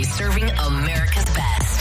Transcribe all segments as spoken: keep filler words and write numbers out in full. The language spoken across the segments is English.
serving America's best.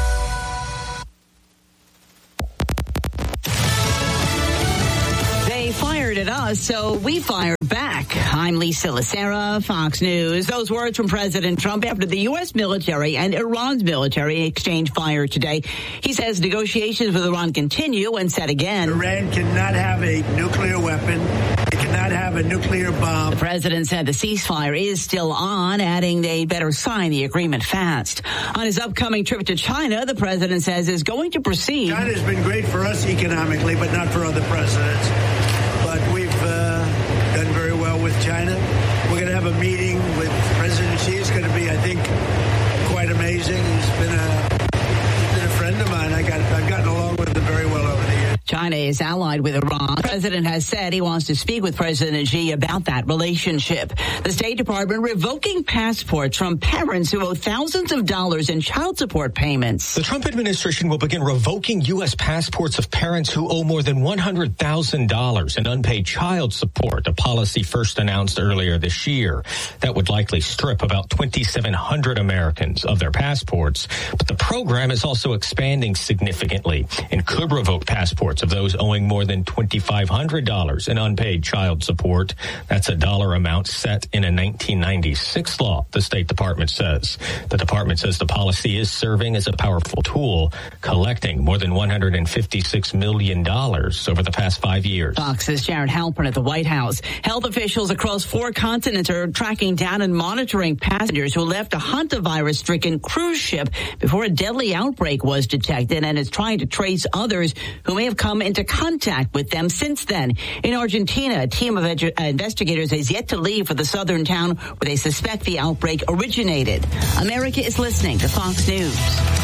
They fired at us, so we fired back. I'm Lisa Lacera, Fox News. Those words from President Trump after the U S military and Iran's military exchanged fire today. He says negotiations with Iran continue and said again, Iran cannot have a nuclear weapon. It cannot have a nuclear bomb. The president said the ceasefire is still on, adding they better sign the agreement fast. On his upcoming trip to China, the president says is going to proceed. China's been great for us economically, but not for other presidents. But we've uh, done very well with China. We're going to have a meeting with President Xi. It's going to be, I think, quite amazing. He's been a, he's been a friend of mine. I got, I've gotten along with him very well over the years. China is allied with Iran. The president has said he wants to speak with President Xi about that relationship. The State Department revoking passports from parents who owe thousands of dollars in child support payments. The Trump administration will begin revoking U S passports of parents who owe more than one hundred thousand dollars in unpaid child support, a policy first announced earlier this year. That would likely strip about twenty-seven hundred Americans of their passports. But the program is also expanding significantly and could revoke passports of those owing more than twenty-five hundred dollars in unpaid child support. That's a dollar amount set in a nineteen ninety-six law, the State Department says. The department says the policy is serving as a powerful tool, collecting more than one hundred fifty-six million dollars over the past five years. Fox's Jared Halpern at the White House. Health officials across four continents are tracking down and monitoring passengers who left a hantavirus-stricken cruise ship before a deadly outbreak was detected, and is trying to trace others who may have come into contact with them since then. In Argentina, a team of edu- uh, investigators has yet to leave for the southern town where they suspect the outbreak originated. America is listening to Fox News.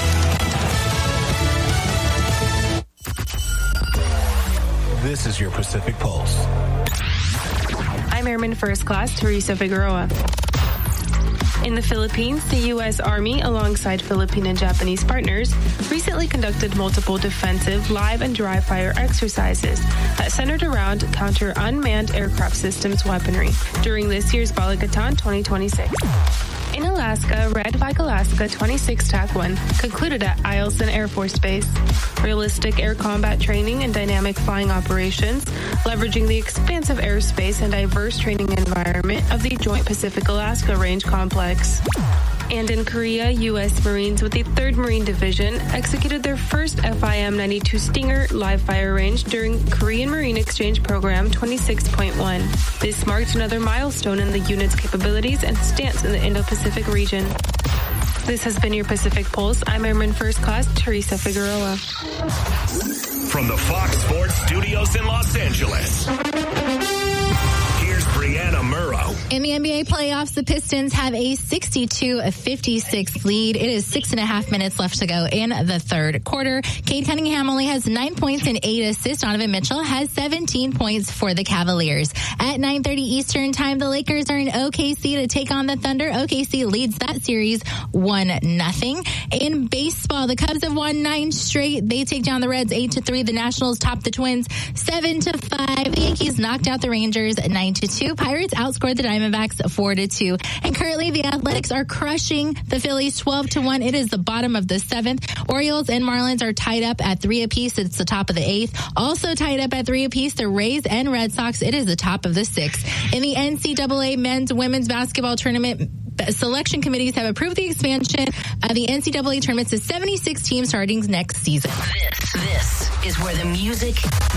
This is your Pacific Pulse. I'm Airman First Class Teresa Figueroa. In the Philippines, the U S Army, alongside Philippine and Japanese partners, recently conducted multiple defensive live and dry fire exercises that centered around counter unmanned aircraft systems weaponry during this year's Balikatan twenty twenty-six. In Alaska, Red Flag Alaska twenty-six T A C one concluded at Eielson Air Force Base. Realistic air combat training and dynamic flying operations, leveraging the expansive airspace and diverse training environment of the Joint Pacific-Alaska Range Complex. And in Korea, U S Marines with the third Marine Division executed their first F I M ninety-two Stinger live fire range during Korean Marine Exchange Program twenty-six point one. This marked another milestone in the unit's capabilities and stance in the Indo-Pacific region. This has been your Pacific Pulse. I'm Airman First Class Teresa Figueroa. From the Fox Sports Studios in Los Angeles, here's Brianna Murrow. In the N B A playoffs, the Pistons have a sixty-two fifty-six lead. It is six and a half minutes left to go in the third quarter. Cade Cunningham only has nine points and eight assists. Donovan Mitchell has seventeen points for the Cavaliers. At nine thirty Eastern time, the Lakers are in O K C to take on the Thunder. O K C leads that series one nothing. In baseball, the Cubs have won nine straight. They take down the Reds eight to three. The Nationals top the Twins seven to five. The Yankees knocked out the Rangers nine to two. Pirates outscored the Diamondbacks four to two. And currently, the Athletics are crushing the Phillies twelve to one. It is the bottom of the seventh. Orioles and Marlins are tied up at three apiece. It's the top of the eighth. Also tied up at three apiece, the Rays and Red Sox. It is the top of the sixth. In the N C double A men's women's basketball tournament, selection committees have approved the expansion of the N C double A tournament to seventy-six teams starting next season. This, this is where the music